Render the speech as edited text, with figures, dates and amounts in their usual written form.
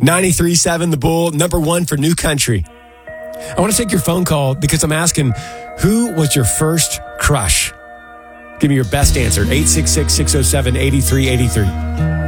93.7 The Bull, number one for New Country. I want to take your phone call because I'm asking, who was your first crush? Give me your best answer, 866-607-8383.